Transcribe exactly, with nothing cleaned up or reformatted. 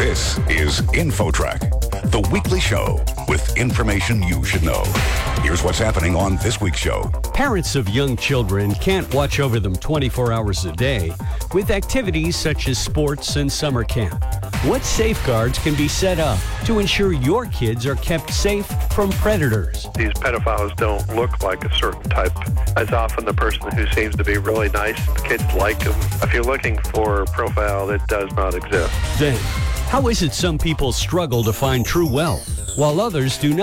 This is InfoTrack, the weekly show with information you should know. Here's what's happening on this week's show. Parents of young children can't watch over them twenty-four hours a day with activities such as sports and summer camp. What safeguards can be set up to ensure your kids are kept safe from predators? These pedophiles don't look like a certain type. It's often the person who seems to be really nice. The kids like them. If you're looking for a profile that does not exist. Then, how is it some people struggle to find true wealth while others do not?